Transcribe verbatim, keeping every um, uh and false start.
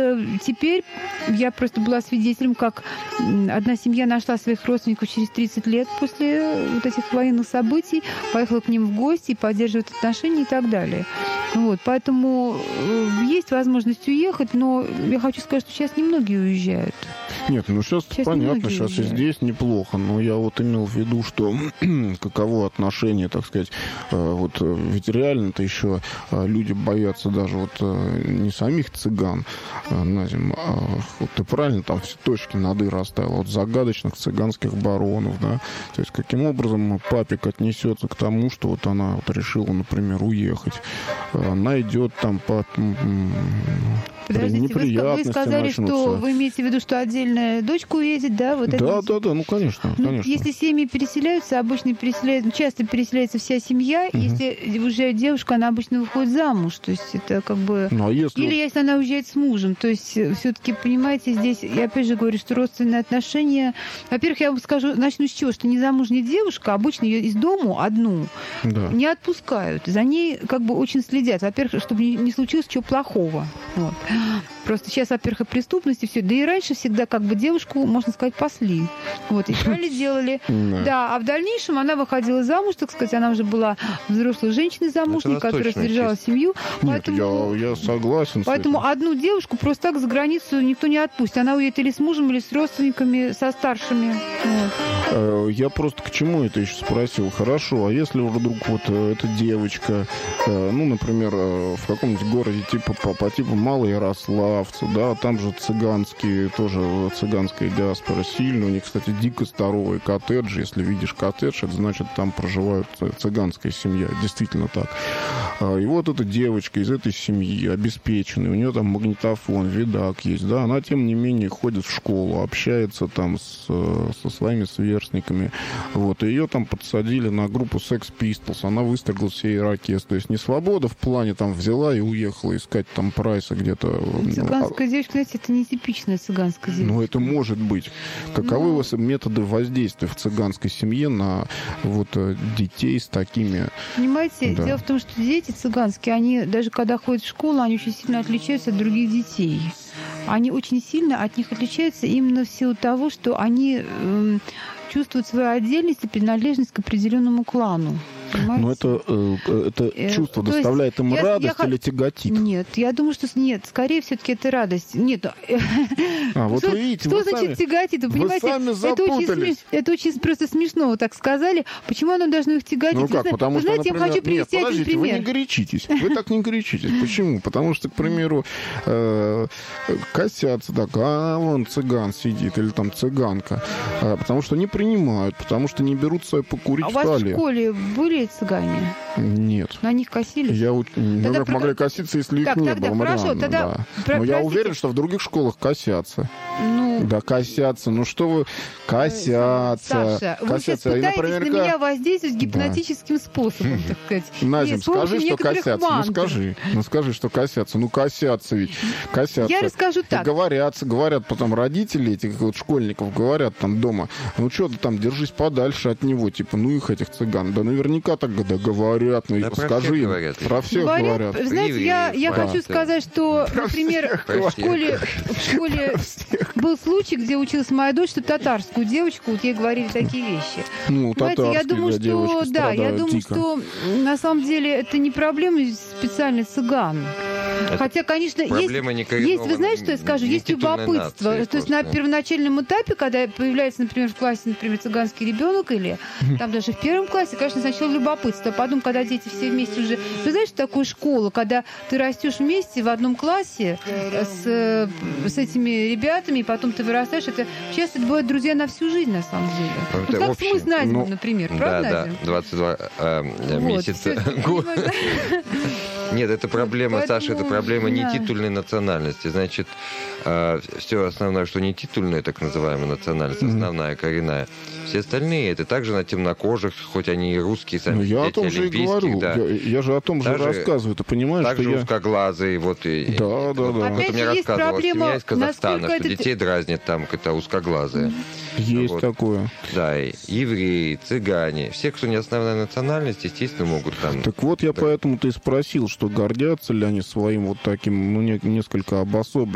э, теперь я просто была свидетелем, как одна семья нашла своих родственников через тридцать лет после вот этих военных событий, поехала к ним в гости, поддерживает отношения и так далее. Вот, поэтому э, есть возможность уехать, но я хочу сказать, что сейчас немногие уезжают. Нет, ну сейчас, сейчас понятно, сейчас уезжают. И здесь неплохо, но я вот имел в виду, что каково отношение, так сказать, э, вот ведь реально-то еще люди боятся даже вот не самих цыган, э, Назим, а вот ты правильно там все точки над «и» расставил, вот загадочных цыганских баронов, да, то есть каким образом папик отнесется к тому, что вот она вот решила, например, уехать, она идет там по Подождите, вы, вы сказали, начнутся. Что вы имеете в виду, что отдельная дочка уедет, да? Вот да, это... да, да, ну конечно, ну, конечно. Если семьи переселяются, обычно переселяются, часто переселяется вся семья, угу. Если уже девушка, она обычно выходит замуж, то есть это как бы... Ну, а если... Или если она уезжает с мужем, то есть все-таки, понимаете, здесь, я опять же говорю, что родственные отношения... Во-первых, я вам скажу, начну с чего, что незамужняя девушка, обычно ее из дому одну да. не отпускают, за ней как бы очень следят, во-первых, чтобы не случилось чего плохого, вот. Просто сейчас, во-первых, и преступность, и все. Да и раньше всегда как бы девушку, можно сказать, пасли. Вот, и правильно делали. Да, а в дальнейшем она выходила замуж, так сказать, она уже была взрослой женщиной замужней, которая содержала семью. Поэтому, я, я согласен. Поэтому одну девушку просто так за границу никто не отпустит. Она уедет или с мужем, или с родственниками, со старшими. Вот. Я просто к чему это еще спросил? Хорошо, а если вдруг вот эта девочка, ну, например, в каком-нибудь городе типа по, по типу Малый Ярослав, да, там же цыганские, тоже цыганская диаспора сильная. У них, кстати, дико здоровые коттеджи. Если видишь коттедж, это значит, там проживают цыганская семья. Действительно так. И вот эта девочка из этой семьи обеспеченная, у нее там магнитофон, видак есть, да, она, тем не менее, ходит в школу, общается там с, со своими сверстниками. Вот, и ее там подсадили на группу Sex Pistols, она выстрелила все ирокез. То есть не свобода в плане там взяла и уехала искать там прайса где-то. Цыганская девочка, знаете, это не типичная цыганская девочка. Ну, это может быть. Каковы у вас методы воздействия в цыганской семье на вот детей с такими... Понимаете, да. Дело в том, что дети цыганские, они даже когда ходят в школу, они очень сильно отличаются от других детей. Они очень сильно от них отличаются именно в силу того, что они э, чувствуют свою отдельность и принадлежность к определенному клану. Понимаете? Но это, это чувство э, доставляет им я, радость я, или тяготит? Нет, я думаю, что нет. Скорее, все-таки это радость. Нет. А, вот что, вы видите, что вы значит сами, тяготит? Вы понимаете, вы сами это, очень, это очень просто смешно, вот так сказали. Почему оно должно их тяготить? Ну как, вы, потому вы что, знаете, например... я хочу привести Нет, один пример. Вы не горячитесь. Вы так не горячитесь. Почему? Потому что, к примеру, э, косятся так, а вон цыган сидит, или там цыганка. А, потому что не принимают, потому что не берут свою покурить а в талии. А у вас в школе были цыгане? Нет. На них косились? Я, тогда, про... могли коситься, если так, их не тогда, было. Хорошо, Марианна, тогда... Да. Про... Но я Простите. уверен, что в других школах косятся. Ну... Да, косятся. Ну что вы... Косятся. Саша, вы косятся. сейчас пытаетесь например, на меня воздействовать гипнотическим да. способом, так сказать. Назим, скажи, что косятся. Мантр. Ну скажи. Ну скажи, что косятся. Ну косятся ведь. Косятся. Я расскажу так. И говорят, говорят потом родители этих вот школьников, говорят там дома, ну что ты там, держись подальше от него, типа, ну их этих цыган. Да наверняка так да, говорят, ну да, скажи им. Говорят. Про всех говорят. говорят. Знаете, я, я да. хочу сказать, что, про например, в школе, в школе был случай, где училась моя дочь, что татарскую девочку, вот ей говорили такие вещи. Ну, знаете, я думаю, что да, я думаю, дико. что на самом деле это не проблема специально цыган. Это Хотя, конечно, есть, есть, вы знаете, что я скажу, есть любопытство. Нации, то есть на первоначальном этапе, когда появляется, например, в классе, например, цыганский ребенок, или там даже в первом классе, конечно, сначала любопытство. Потом, когда дети все вместе уже... Вы знаете, что такое школа, когда ты растешь вместе в одном классе с, с этими ребятами, и потом ты вырастаешь, это часто это бывают друзья на всю жизнь, на самом деле. Это ну, как общее. мы с Надей, ну, например, да, правда, да, Надя? двадцать два э, вот, месяца. Нет, это проблема, Поэтому, Саша, это проблема не да. титульной национальности. Значит, э, все основное, что не титульная, так называемая национальность, основная, коренная. Все остальные, это также на темнокожих, хоть они и русские, сами ну, я о том же и говорю. Да. Я, я же о том же Даже, рассказываю. Ты понимаешь, также что я... узкоглазые. Вот, и, да, да, да. Вот мне рассказывала семья из Казахстана, что это... детей дразнят там, это узкоглазые. Есть вот. такое. Да, и евреи, цыгане. Все, кто не основная национальность, естественно, могут там... Так вот, я да. поэтому-то и спросил, что гордятся ли они своим вот таким, ну, не, несколько обособленным